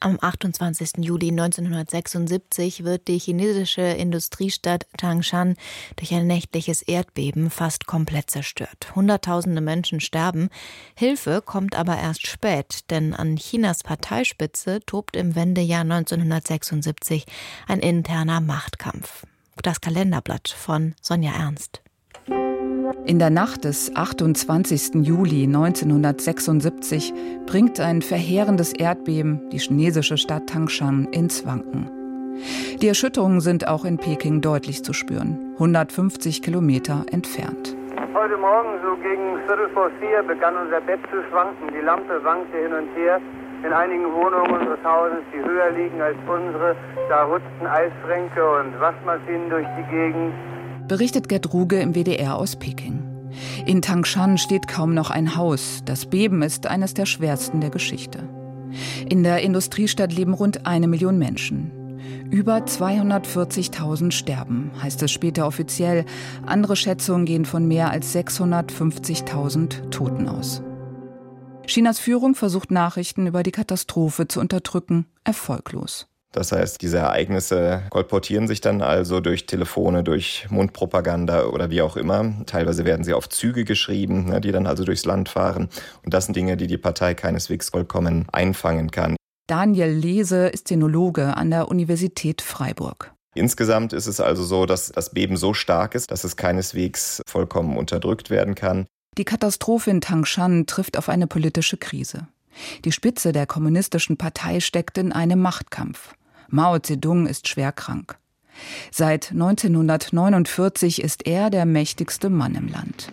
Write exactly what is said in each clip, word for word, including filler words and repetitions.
Am achtundzwanzigsten Juli neunzehnhundertsechsundsiebzig wird die chinesische Industriestadt Tangshan durch ein nächtliches Erdbeben fast komplett zerstört. Hunderttausende Menschen sterben. Hilfe kommt aber erst spät, denn an Chinas Parteispitze tobt im Wendejahr neunzehnhundertsechsundsiebzig ein interner Machtkampf. Das Kalenderblatt von Sonja Ernst. In der Nacht des achtundzwanzigsten Juli neunzehnhundertsechsundsiebzig bringt ein verheerendes Erdbeben die chinesische Stadt Tangshan ins Wanken. Die Erschütterungen sind auch in Peking deutlich zu spüren, hundertfünfzig Kilometer entfernt. Heute Morgen, so gegen Viertel vor vier, begann unser Bett zu schwanken. Die Lampe wankte hin und her. In einigen Wohnungen unseres Hauses, die höher liegen als unsere, da rutschten Eisschränke und Waschmaschinen durch die Gegend. Berichtet Gerd Ruge im W D R aus Peking. In Tangshan steht kaum noch ein Haus. Das Beben ist eines der schwersten der Geschichte. In der Industriestadt leben rund eine Million Menschen. Über zweihundertvierzigtausend sterben, heißt es später offiziell. Andere Schätzungen gehen von mehr als sechshundertfünfzigtausend Toten aus. Chinas Führung versucht, Nachrichten über die Katastrophe zu unterdrücken, erfolglos. Das heißt, diese Ereignisse kolportieren sich dann also durch Telefone, durch Mundpropaganda oder wie auch immer. Teilweise werden sie auf Züge geschrieben, die dann also durchs Land fahren. Und das sind Dinge, die die Partei keineswegs vollkommen einfangen kann. Daniel Lese ist Sinologe an der Universität Freiburg. Insgesamt ist es also so, dass das Beben so stark ist, dass es keineswegs vollkommen unterdrückt werden kann. Die Katastrophe in Tangshan trifft auf eine politische Krise. Die Spitze der kommunistischen Partei steckt in einem Machtkampf. Mao Zedong ist schwer krank. Seit neunzehnhundertneunundvierzig ist er der mächtigste Mann im Land.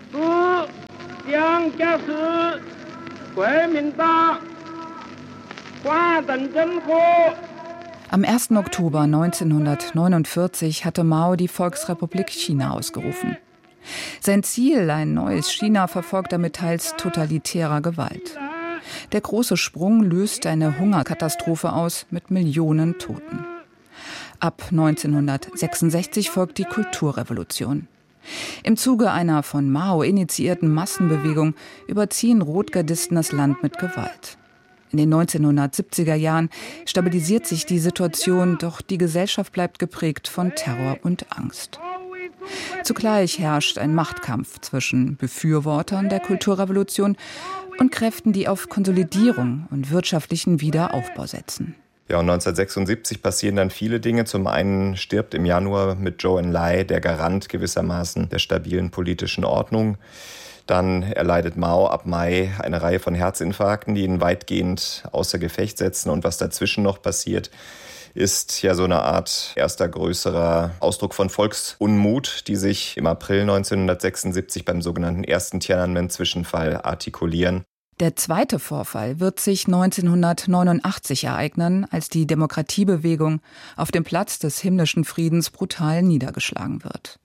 Am ersten Oktober neunzehnhundertneunundvierzig hatte Mao die Volksrepublik China ausgerufen. Sein Ziel, ein neues China, verfolgt er mit teils totalitärer Gewalt. Der große Sprung löst eine Hungerkatastrophe aus mit Millionen Toten. Ab neunzehnhundertsechsundsechzig folgt die Kulturrevolution. Im Zuge einer von Mao initiierten Massenbewegung überziehen Rotgardisten das Land mit Gewalt. In den neunzehnhundertsiebziger Jahren stabilisiert sich die Situation, doch die Gesellschaft bleibt geprägt von Terror und Angst. Zugleich herrscht ein Machtkampf zwischen Befürwortern der Kulturrevolution und Kräften, die auf Konsolidierung und wirtschaftlichen Wiederaufbau setzen. Ja, und neunzehnhundertsechsundsiebzig passieren dann viele Dinge. Zum einen stirbt im Januar mit Zhou Enlai der Garant gewissermaßen der stabilen politischen Ordnung. Dann erleidet Mao ab Mai eine Reihe von Herzinfarkten, die ihn weitgehend außer Gefecht setzen. Und was dazwischen noch passiert, ist ja so eine Art erster größerer Ausdruck von Volksunmut, die sich im April neunzehnhundertsechsundsiebzig beim sogenannten ersten Tiananmen-Zwischenfall artikulieren. Der zweite Vorfall wird sich neunzehnhundertneunundachtzig ereignen, als die Demokratiebewegung auf dem Platz des himmlischen Friedens brutal niedergeschlagen wird.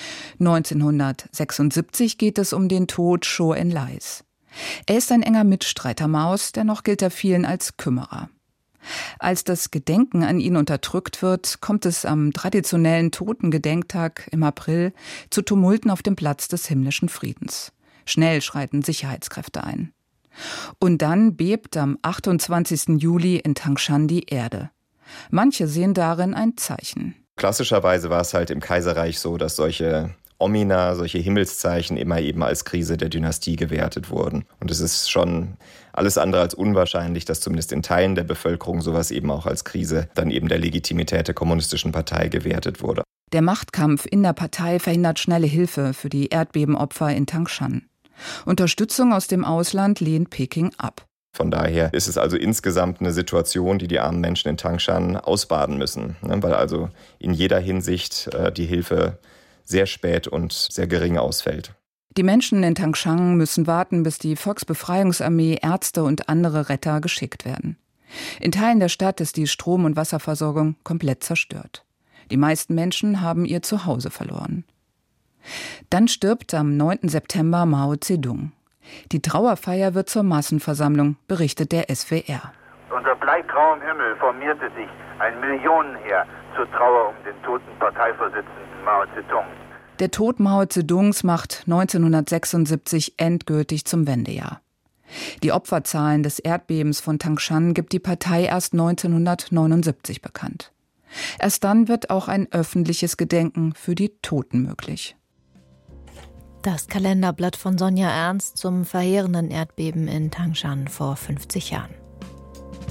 neunzehnhundertsechsundsiebzig geht es um den Tod Zhou Enlais. Er ist ein enger Mitstreiter Maos, dennoch gilt er vielen als Kümmerer. Als das Gedenken an ihn unterdrückt wird, kommt es am traditionellen Totengedenktag im April zu Tumulten auf dem Platz des himmlischen Friedens. Schnell schreiten Sicherheitskräfte ein. Und dann bebt am achtundzwanzigsten Juli in Tangshan die Erde. Manche sehen darin ein Zeichen. Klassischerweise war es halt im Kaiserreich so, dass solche Omina, solche Himmelszeichen immer eben als Krise der Dynastie gewertet wurden. Und es ist schon alles andere als unwahrscheinlich, dass zumindest in Teilen der Bevölkerung sowas eben auch als Krise dann eben der Legitimität der kommunistischen Partei gewertet wurde. Der Machtkampf in der Partei verhindert schnelle Hilfe für die Erdbebenopfer in Tangshan. Unterstützung aus dem Ausland lehnt Peking ab. Von daher ist es also insgesamt eine Situation, die die armen Menschen in Tangshan ausbaden müssen, ne? Weil also in jeder Hinsicht äh, die Hilfe sehr spät und sehr gering ausfällt. Die Menschen in Tangshan müssen warten, bis die Volksbefreiungsarmee, Ärzte und andere Retter geschickt werden. In Teilen der Stadt ist die Strom- und Wasserversorgung komplett zerstört. Die meisten Menschen haben ihr Zuhause verloren. Dann stirbt am neunten September Mao Zedong. Die Trauerfeier wird zur Massenversammlung, berichtet der S W R. Unter bleigrauem Himmel formierte sich ein Millionenheer zur Trauer um den toten Parteivorsitzenden Mao Zedong. Der Tod Mao Zedongs macht neunzehnhundertsechsundsiebzig endgültig zum Wendejahr. Die Opferzahlen des Erdbebens von Tangshan gibt die Partei erst neunzehnhundertneunundsiebzig bekannt. Erst dann wird auch ein öffentliches Gedenken für die Toten möglich. Das Kalenderblatt von Sonja Ernst zum verheerenden Erdbeben in Tangshan vor fünfzig Jahren.